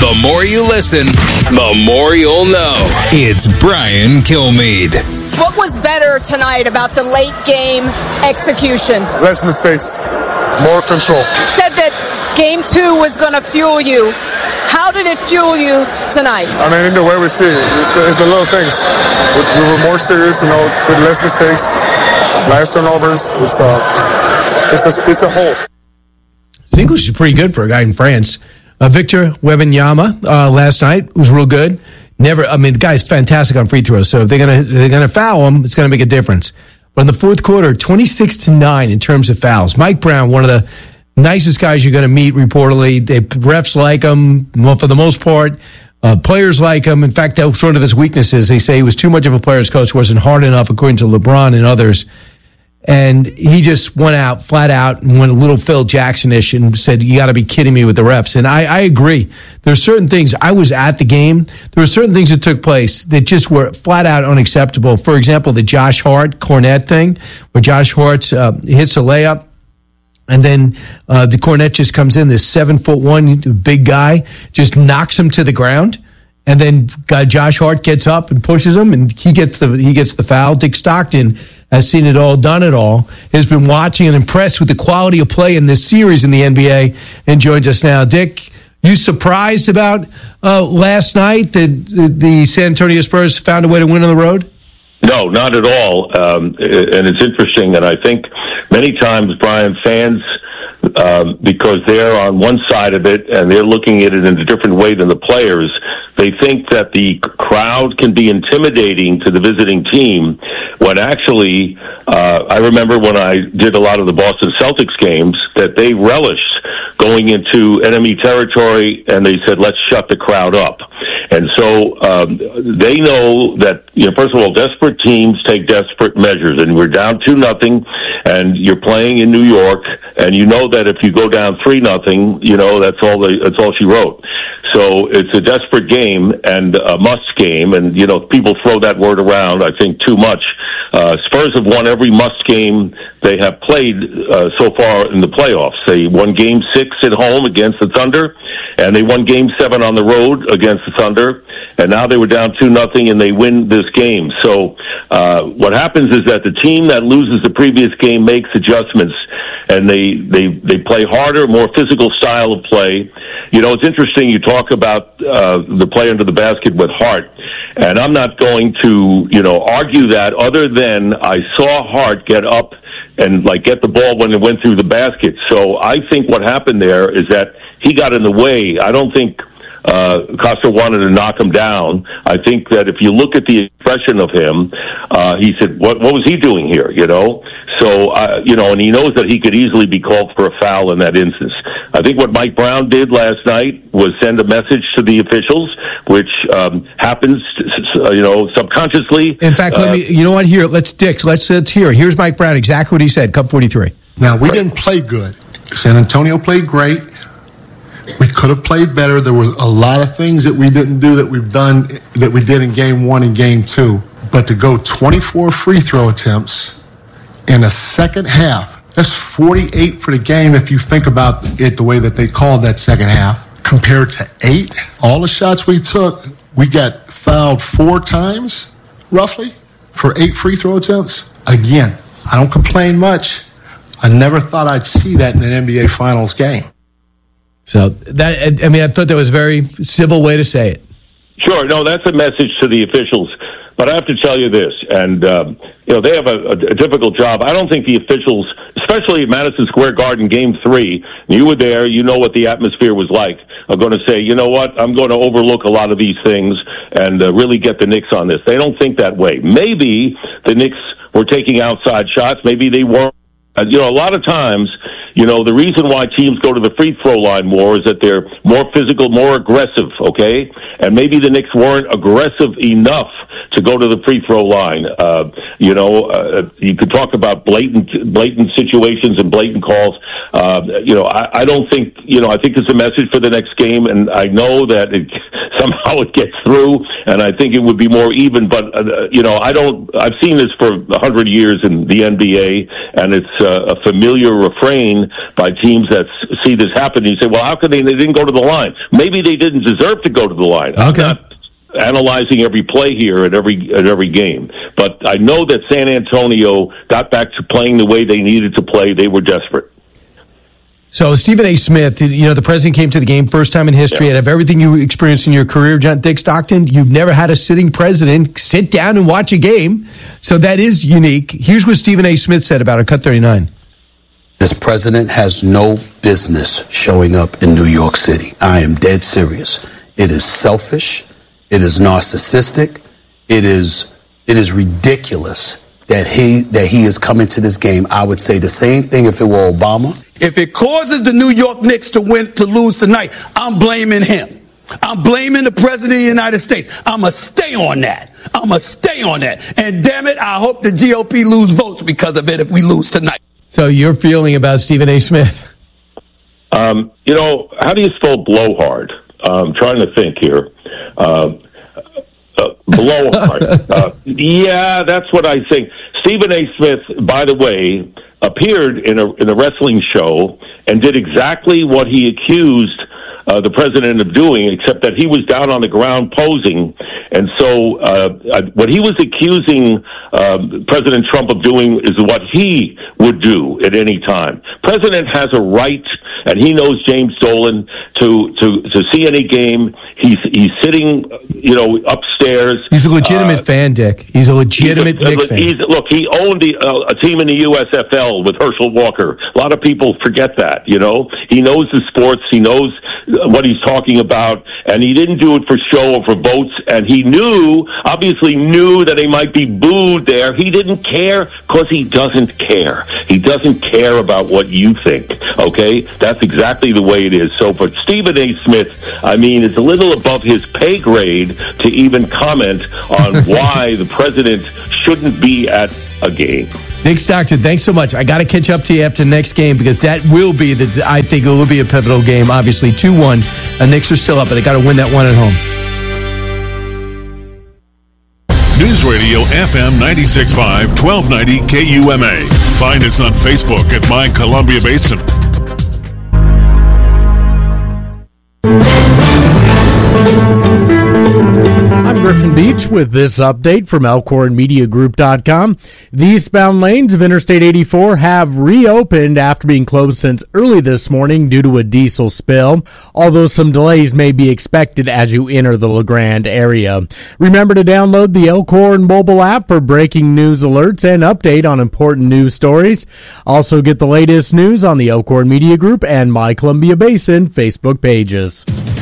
The more you listen, the more you'll know. It's Brian Kilmeade. What was better tonight about the late game execution? Less mistakes, more control. You said that game 2 was going to fuel you. How did it fuel you tonight? I mean, in the way we see it, it's the little things. We were more serious, with less mistakes, less turnovers. It's a whole. His English is pretty good for a guy in France. Victor Wembanyama last night was real good. The guy's fantastic on free throws. So if they're gonna foul him, it's gonna make a difference. But in the fourth quarter, 26-9 in terms of fouls. Mike Brown, one of the nicest guys you're gonna meet. Reportedly, refs like him for the most part. Players like him. In fact, that was sort of his weaknesses. They say he was too much of a player's coach, wasn't hard enough, according to LeBron and others. And he just went out flat out and went a little Phil Jackson-ish and said, you got to be kidding me with the refs. And I agree. There's certain things. I was at the game. There were certain things that took place that just were flat out unacceptable. For example, the Josh Hart-Cornette thing, where Josh Hart hits a layup. And then the Cornette just comes in, this 7'1" big guy, just knocks him to the ground. And then Josh Hart gets up and pushes him, and he gets the foul. Dick Stockton has seen it all, done it all, has been watching and impressed with the quality of play in this series in the NBA, and joins us now. Dick, you surprised about last night that the San Antonio Spurs found a way to win on the road? No, not at all. And it's interesting, and I think many times, Brian, fans, because they're on one side of it and they're looking at it in a different way than the players, they think that the crowd can be intimidating to the visiting team, when actually, I remember when I did a lot of the Boston Celtics games, that they relished going into enemy territory, and they said, let's shut the crowd up. And so they know that, first of all, desperate teams take desperate measures, and we're down 2-0, and you're playing in New York, and you know that if you go down 3-0, that's all she wrote. So it's a desperate game and a must game, and people throw that word around, I think, too much. Spurs have won every must game they have played so far in the playoffs. They won Game 6 at home against the Thunder, and they won Game 7 on the road against the Thunder, and now they were down 2-0, and they win this game. So what happens is that the team that loses the previous game makes adjustments, and they play harder, more physical style of play. It's interesting you talk about the play under the basket with Hart, and I'm not going to argue that, other than I saw Hart get up and get the ball when it went through the basket. So I think what happened there is that he got in the way. I don't think Costa wanted to knock him down. I think that if you look at the expression of him, he said, what was he doing here, So, and he knows that he could easily be called for a foul in that instance. I think what Mike Brown did last night was send a message to the officials, which happens, subconsciously. In fact, let me, let's hear it. Here's Mike Brown, exactly what he said, Cup 43. Now, we didn't play good. San Antonio played great. We could have played better. There were a lot of things that we didn't do that we did in Game 1 and Game 2. But to go 24 free throw attempts in a second half, that's 48 for the game if you think about it the way that they called that second half, compared to 8. All the shots we took, we got fouled 4 times, roughly, for 8 free throw attempts. Again, I don't complain much. I never thought I'd see that in an NBA Finals game. So I thought that was a very civil way to say it. Sure, no, that's a message to the officials. But I have to tell you this, and they have a difficult job. I don't think the officials, especially at Madison Square Garden Game 3, you were there, you know what the atmosphere was like, are going to say, you know what, I'm going to overlook a lot of these things and really get the Knicks on this. They don't think that way. Maybe the Knicks were taking outside shots. Maybe they weren't. A lot of times, the reason why teams go to the free throw line more is that they're more physical, more aggressive, okay? And maybe the Knicks weren't aggressive enough to go to the free throw line. You could talk about blatant situations and blatant calls. I don't think, I think it's a message for the next game, and I know that somehow it gets through, and I think it would be more even. But I've seen this for 100 years in the NBA, and it's a familiar refrain by teams that see this happen. You say, well, how could they didn't go to the line? Maybe they didn't deserve to go to the line. Okay. I'm not analyzing every play here at every game, but I know that San Antonio got back to playing the way they needed to play. They were desperate. So Stephen A. Smith, the president came to the game first time in history. Out of everything you experienced in your career, Dick Stockton, you've never had a sitting president sit down and watch a game. So that is unique. Here's what Stephen A. Smith said about it. Cut 39. This president has no business showing up in New York City. I am dead serious. It is selfish. It is narcissistic. It is ridiculous that he is coming to this game. I would say the same thing if it were Obama. If it causes the New York Knicks to lose tonight, I'm blaming him. I'm blaming the president of the United States. I'm going to stay on that. And damn it, I hope the GOP lose votes because of it if we lose tonight. So your feeling about Stephen A. Smith? How do you spell blowhard? I'm trying to think here. Blowhard. Yeah, that's what I think. Stephen A. Smith, by the way, appeared in a wrestling show and did exactly what he accused the president of doing, except that he was down on the ground posing. And so what he was accusing President Trump of doing is what he would do at any time. President has a right, and he knows James Dolan, to see any game. He's sitting, upstairs. He's a legitimate fan, Dick. He's a legitimate Knicks fan. Look, he owned a team in the USFL with Herschel Walker. A lot of people forget that, He knows the sports. He knows what he's talking about, and he didn't do it for show or for votes, and he obviously knew that he might be booed there. He didn't care because he doesn't care. He doesn't care about what you think, okay? That's exactly the way it is. So for Stephen A. Smith, it's a little above his pay grade to even comment on why the president shouldn't be at a game. Dick Stockton, thanks so much. I got to catch up to you after the next game because that will be I think it will be a pivotal game. Obviously, 2-1. The Knicks are still up, but they got to win that one at home. News Radio FM 96.5, 1290 KUMA. Find us on Facebook at My Columbia Basin. I'm Griffin Beach with this update from ElkhornMediaGroup.com. The eastbound lanes of Interstate 84 have reopened after being closed since early this morning due to a diesel spill, although some delays may be expected as you enter the LeGrand area. Remember to download the Elkhorn mobile app for breaking news alerts and update on important news stories. Also get the latest news on the Elkhorn Media Group and My Columbia Basin Facebook pages.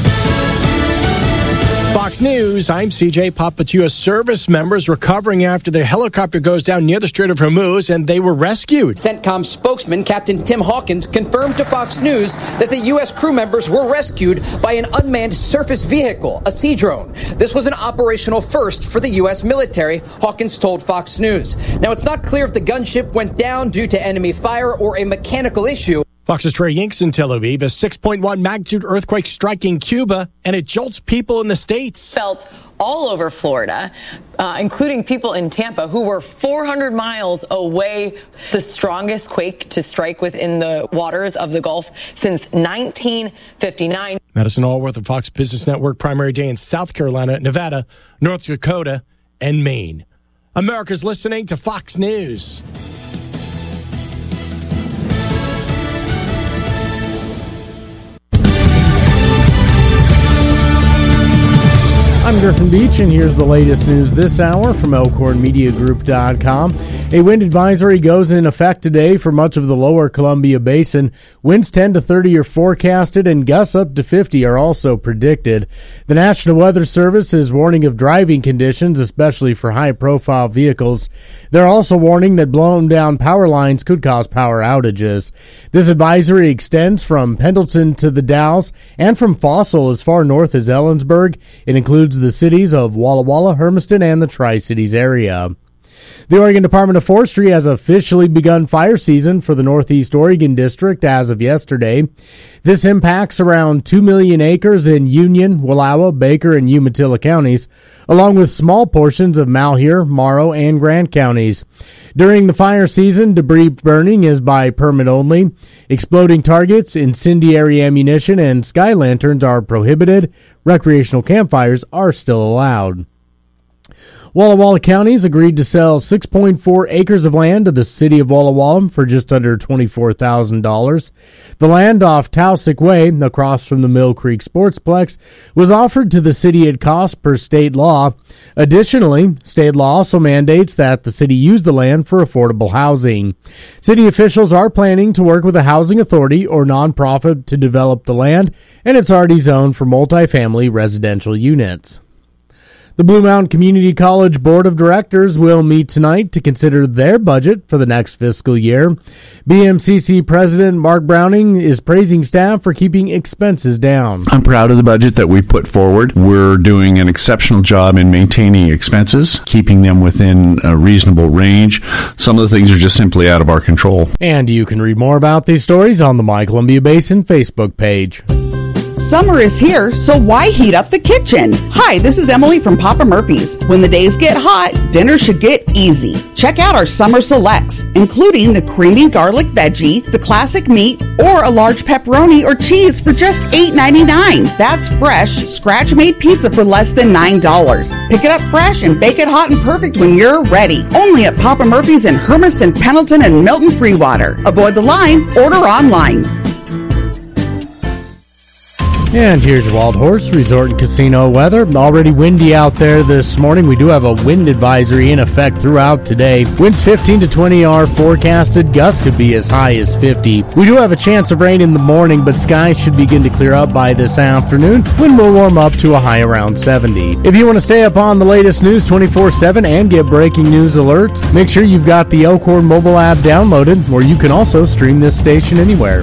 Fox News, I'm CJ Popovich. U.S. service members recovering after their helicopter goes down near the Strait of Hormuz, and they were rescued. CENTCOM spokesman Captain Tim Hawkins confirmed to Fox News that the U.S. crew members were rescued by an unmanned surface vehicle, a Sea Drone. This was an operational first for the U.S. military, Hawkins told Fox News. Now, it's not clear if the gunship went down due to enemy fire or a mechanical issue. Fox's Trey Yinks in Tel Aviv. A 6.1 magnitude earthquake striking Cuba, and it jolts people in the States. Felt all over Florida, including people in Tampa who were 400 miles away. The strongest quake to strike within the waters of the Gulf since 1959. Madison Allworth of Fox Business Network. Primary day in South Carolina, Nevada, North Dakota, and Maine. America's listening to Fox News. I'm Griffin Beach, and here's the latest news this hour from ElkhornMediaGroup.com. A wind advisory goes in effect today for much of the lower Columbia Basin. Winds 10 to 30 are forecasted, and gusts up to 50 are also predicted. The National Weather Service is warning of driving conditions, especially for high-profile vehicles. They're also warning that blown-down power lines could cause power outages. This advisory extends from Pendleton to the Dalles and from Fossil as far north as Ellensburg. It includes the cities of Walla Walla, Hermiston, and the Tri-Cities area. The Oregon Department of Forestry has officially begun fire season for the Northeast Oregon District as of yesterday. This impacts around 2 million acres in Union, Wallowa, Baker, and Umatilla counties, along with small portions of Malheur, Morrow, and Grant counties. During the fire season, debris burning is by permit only. Exploding targets, incendiary ammunition, and sky lanterns are prohibited. Recreational campfires are still allowed. Walla Walla County has agreed to sell 6.4 acres of land to the city of Walla Walla for just under $24,000. The land off Tausic Way, across from the Mill Creek Sportsplex, was offered to the city at cost per state law. Additionally, state law also mandates that the city use the land for affordable housing. City officials are planning to work with a housing authority or nonprofit to develop the land, and it's already zoned for multifamily residential units. The Blue Mountain Community College Board of Directors will meet tonight to consider their budget for the next fiscal year. BMCC President Mark Browning is praising staff for keeping expenses down. I'm proud of the budget that we've put forward. We're doing an exceptional job in maintaining expenses, keeping them within a reasonable range. Some of the things are just simply out of our control. And you can read more about these stories on the My Columbia Basin Facebook page. Summer is here, so why heat up the kitchen? Hi, this is Emily from Papa Murphy's. When the days get hot, dinner should get easy. Check out our summer selects, including the creamy garlic veggie, the classic meat, or a large pepperoni or cheese for just $8.99. That's fresh, scratch-made pizza for less than $9. Pick it up fresh and bake it hot and perfect when you're ready. Only at Papa Murphy's in Hermiston, Pendleton, and Milton Freewater. Avoid the line, order online. And here's your Wild Horse Resort and Casino weather. Already windy out there this morning. We do have a wind advisory in effect throughout today. Winds 15 to 20 are forecasted. Gusts could be as high as 50. We do have a chance of rain in the morning, but skies should begin to clear up by this afternoon. Wind will warm up to a high around 70. If you want to stay up on the latest news 24/7 and get breaking news alerts, make sure you've got the Elkhorn mobile app downloaded, where you can also stream this station anywhere.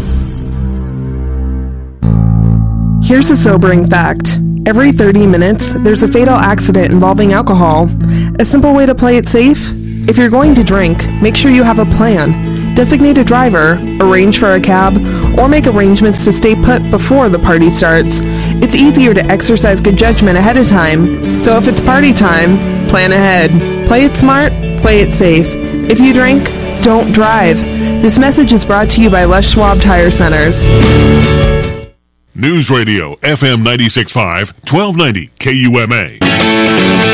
Here's a sobering fact. Every 30 minutes, there's a fatal accident involving alcohol. A simple way to play it safe? If you're going to drink, make sure you have a plan. Designate a driver, arrange for a cab, or make arrangements to stay put before the party starts. It's easier to exercise good judgment ahead of time. So if it's party time, plan ahead. Play it smart, play it safe. If you drink, don't drive. This message is brought to you by Les Schwab Tire Centers. News Radio, FM 96.5, 1290 KUMA.